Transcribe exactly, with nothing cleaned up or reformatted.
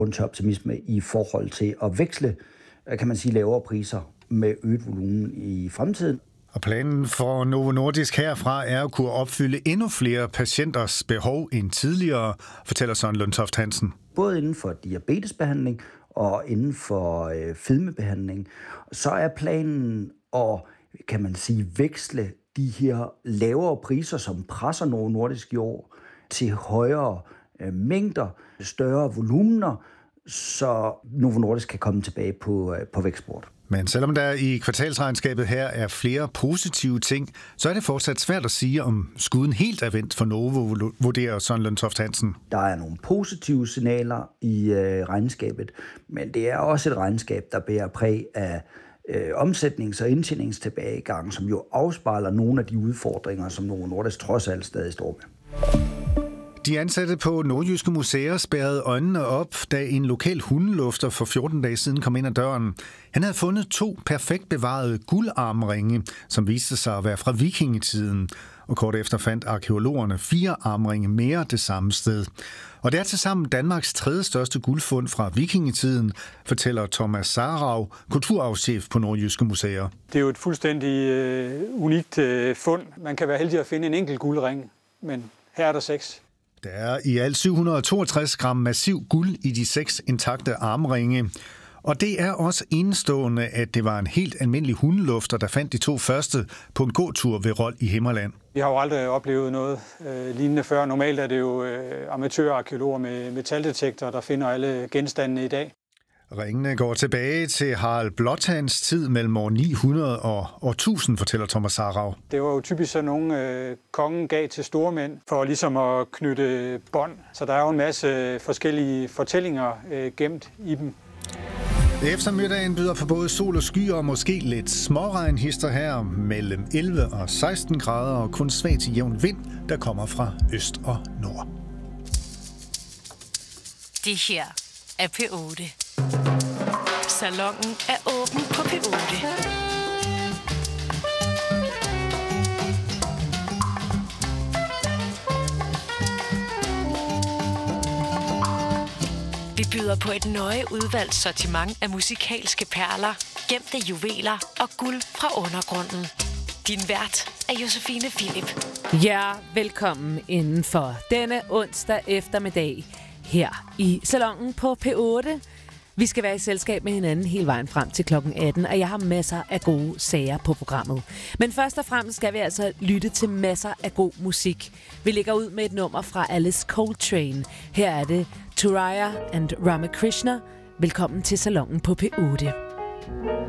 grund til optimisme i forhold til at veksle, kan man sige, lavere priser med øget volumen i fremtiden. Og planen for Novo Nordisk herfra er at kunne opfylde endnu flere patienters behov end tidligere, fortæller Søren Lundtoft Hansen. Både inden for diabetesbehandling og inden for øh, fedmebehandling, så er planen at, kan man sige, veksle de her lavere priser, som presser Novo Nordisk i år, til højere øh, mængder, større volumener, så Novo Nordisk kan komme tilbage på, øh, på vækstsport. Men selvom der i kvartalsregnskabet her er flere positive ting, så er det fortsat svært at sige, om skuden helt er vendt for Novo, vurderer Søren Lundtoft Hansen. Der er nogle positive signaler i øh, regnskabet, men det er også et regnskab, der bærer præg af øh, omsætnings- og indtjeningstilbagegang, som jo afspejler nogle af de udfordringer, som Novo Nordisk trods alt stadig står med. De ansatte på Nordjyske Museer spærrede øjnene op, da en lokal hundelufter for fjorten dage siden kom ind ad døren. Han havde fundet to perfekt bevarede guldarmringe, som viste sig at være fra vikingetiden. Og kort efter fandt arkæologerne fire armringe mere det samme sted. Og det er tilsammen Danmarks tredje største guldfund fra vikingetiden, fortæller Thomas Sarau, kulturarvschef på Nordjyske Museer. Det er jo et fuldstændig øh, unikt øh, fund. Man kan være heldig at finde en enkelt guldring, men her er der seks. Der er i alt syv hundrede og toogtres gram massiv guld i de seks intakte armringe. Og det er også enestående, at det var en helt almindelig hundelufter, der fandt de to første på en gåtur ved Rold i Himmerland. Vi har jo aldrig oplevet noget øh, lignende før. Normalt er det jo øh, amatørarkæologer med metaldetektorer, der finder alle genstandene i dag. Ringene går tilbage til Harald Blåtands tid mellem år ni hundrede og år tusind, fortæller Thomas Sarau. Det var jo typisk sådan nogle, øh, kongen gav til stormænd for ligesom at knytte bånd. Så der er jo en masse forskellige fortællinger øh, gemt i dem. Eftermiddagen byder på både sol og skyer og måske lidt småregnhister her mellem elleve og seksten grader og kun svag til jævn vind, der kommer fra øst og nord. Det her er P otte. Salongen er åben på P otte. Vi byder på et nøje udvalgt sortiment af musikalske perler, gemte juveler og guld fra undergrunden. Din vært er Josefine Philip. Ja, velkommen inden for denne onsdag eftermiddag her i salongen på P otte. Vi skal være i selskab med hinanden hele vejen frem til klokken atten, og jeg har masser af gode sager på programmet. Men først og fremmest skal vi altså lytte til masser af god musik. Vi lægger ud med et nummer fra Alice Coltrane. Her er det Turaya and Ramakrishna. Velkommen til salongen på P otte.